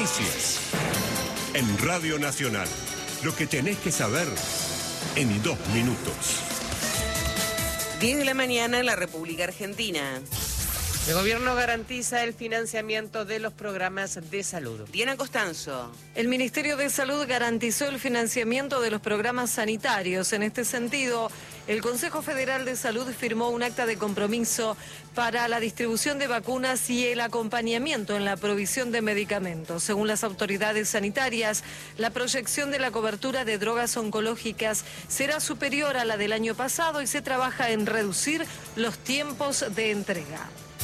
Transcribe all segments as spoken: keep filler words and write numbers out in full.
Noticias. En Radio Nacional. Lo que tenés que saber en dos minutos. diez de la mañana en la República Argentina. El gobierno garantiza el financiamiento de los programas de salud. Diana Costanzo. El Ministerio de Salud garantizó el financiamiento de los programas sanitarios. En este sentido, el Consejo Federal de Salud firmó un acta de compromiso para la distribución de vacunas y el acompañamiento en la provisión de medicamentos. Según las autoridades sanitarias, la proyección de la cobertura de drogas oncológicas será superior a la del año pasado y se trabaja en reducir los tiempos de entrega.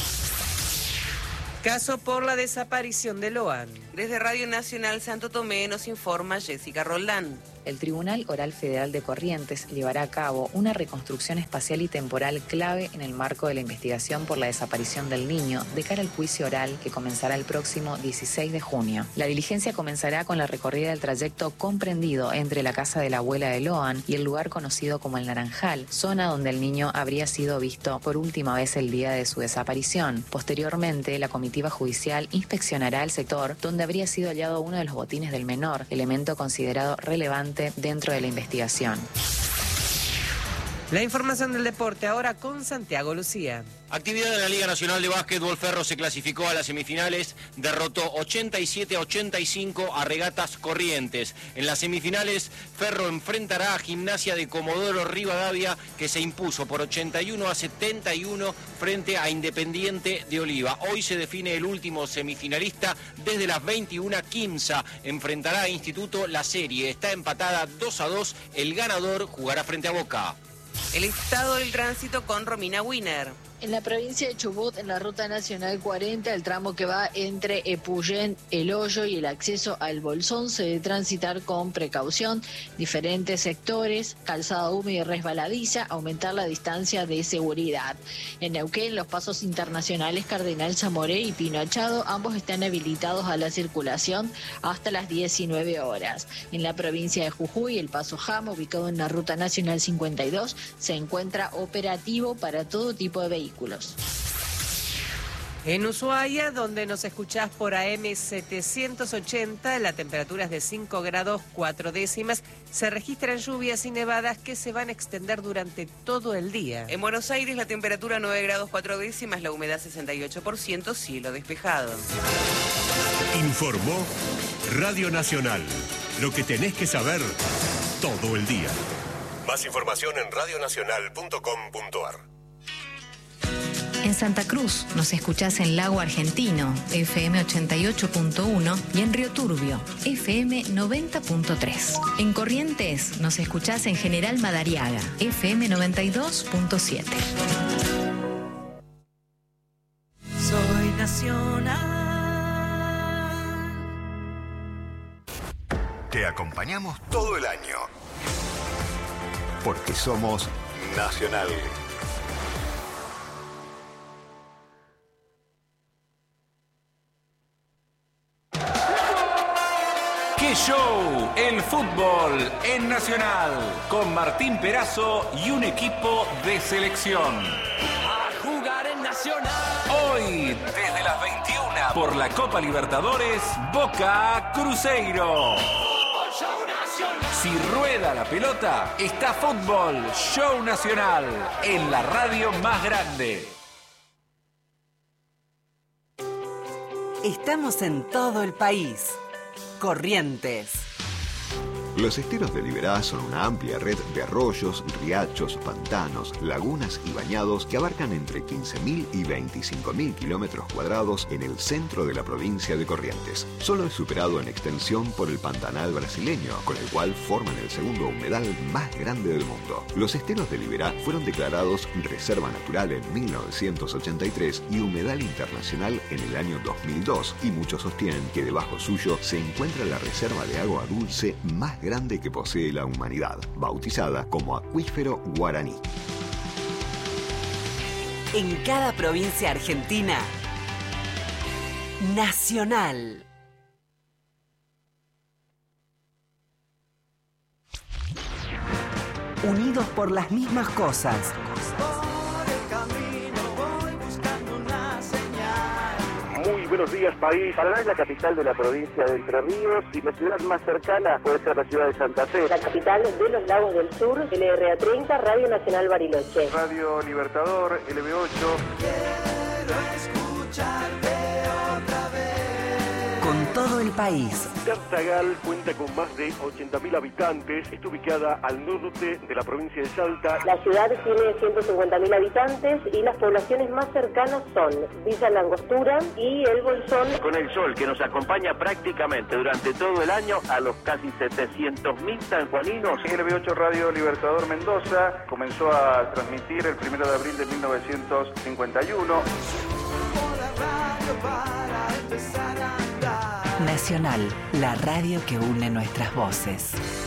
Caso por la desaparición de Loan. Desde Radio Nacional Santo Tomé nos informa Jessica Roldán. El Tribunal Oral Federal de Corrientes llevará a cabo una reconstrucción espacial y temporal clave en el marco de la investigación por la desaparición del niño de cara al juicio oral que comenzará el próximo dieciséis de junio. La diligencia comenzará con la recorrida del trayecto comprendido entre la casa de la abuela de Loan y el lugar conocido como El Naranjal, zona donde el niño habría sido visto por última vez el día de su desaparición. Posteriormente, la comitiva judicial inspeccionará el sector donde habría sido hallado uno de los botines del menor, elemento considerado relevante dentro de la investigación. La información del deporte ahora con Santiago Lucía. Actividad en la Liga Nacional de Básquetbol. Ferro se clasificó a las semifinales, derrotó ochenta y siete a ochenta y cinco a Regatas Corrientes. En las semifinales, Ferro enfrentará a Gimnasia de Comodoro Rivadavia, que se impuso por ochenta y uno a setenta y uno frente a Independiente de Oliva. Hoy se define el último semifinalista. Desde las veintiuna, Quimsa enfrentará a Instituto. La serie está empatada dos a dos. El ganador jugará frente a Boca. El estado del tránsito con Romina Wiener. En la provincia de Chubut, en la Ruta Nacional cuarenta, el tramo que va entre Epuyén, El Hoyo y el acceso al Bolsón se debe transitar con precaución. Diferentes sectores, calzada húmeda y resbaladiza, aumentar la distancia de seguridad. En Neuquén, los pasos internacionales Cardenal Zamoré y Pino Achado, ambos están habilitados a la circulación hasta las diecinueve horas. En la provincia de Jujuy, el paso Jama, ubicado en la Ruta Nacional cincuenta y dos, se encuentra operativo para todo tipo de vehículos. En Ushuaia, donde nos escuchás por A M setecientos ochenta, la temperatura es de cinco grados cuatro décimas. Se registran lluvias y nevadas que se van a extender durante todo el día. En Buenos Aires, la temperatura nueve grados cuatro décimas, la humedad sesenta y ocho por ciento, cielo despejado. Informó Radio Nacional. Lo que tenés que saber todo el día. Más información en radio nacional punto com punto a r. En Santa Cruz nos escuchás en Lago Argentino, F M ochenta y ocho punto uno, y en Río Turbio, F M noventa punto tres. En Corrientes nos escuchás en General Madariaga, F M noventa y dos punto siete. Soy nacional. Te acompañamos todo el año. Porque somos Nacional. ¡Qué show! El fútbol en Nacional, con Martín Perazo y un equipo de selección. A jugar en Nacional. Hoy, desde las veintiuna, por la Copa Libertadores, Boca Cruzeiro. Si rueda la pelota, está Fútbol Show Nacional, en la radio más grande. Estamos en todo el país. Corrientes. Los esteros de Liberá son una amplia red de arroyos, riachos, pantanos, lagunas y bañados que abarcan entre quince mil y veinticinco mil kilómetros cuadrados en el centro de la provincia de Corrientes. Solo es superado en extensión por el Pantanal brasileño, con el cual forman el segundo humedal más grande del mundo. Los esteros de Liberá fueron declarados Reserva Natural en mil novecientos ochenta y tres y Humedal Internacional en el año dos mil dos, y muchos sostienen que debajo suyo se encuentra la reserva de agua dulce más grande que posee la humanidad, bautizada como Acuífero Guaraní. En cada provincia argentina, Nacional. Unidos por las mismas cosas. Muy Buenos días, país. Paraná es la capital de la provincia de Entre Ríos y la ciudad más cercana puede ser la ciudad de Santa Fe. La capital de los Lagos del Sur, L R A treinta, Radio Nacional Bariloche. Radio Libertador, L B ocho. Quiero escucharte otra vez. Con todo el país. Tartagal cuenta con más de ochenta mil habitantes. Está ubicada al norte de la provincia de Salta. La ciudad tiene ciento cincuenta mil habitantes y las poblaciones más cercanas son Villa Langostura y El Bolsón. Con el sol que nos acompaña prácticamente durante todo el año a los casi setecientos mil sanjuaninos. L B ocho Radio Libertador Mendoza comenzó a transmitir el primero de abril de mil novecientos cincuenta y uno. Nacional, la radio que une nuestras voces.